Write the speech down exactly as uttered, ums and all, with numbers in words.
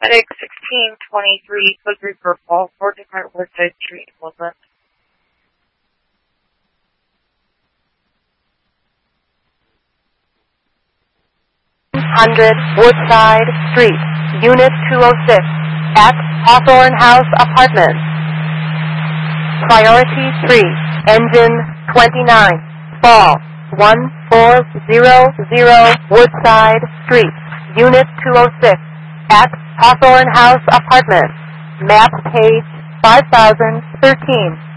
Medic sixteen twenty-three, code three for all four different Woodside Street, Woodland. one hundred Woodside Street, Unit two oh six, at Hawthorne House Apartments. Priority three, engine twenty-nine, fall one four zero zero Woodside Street, Unit two oh six, at Hawthorne House Apartments. Map page five thousand thirteen.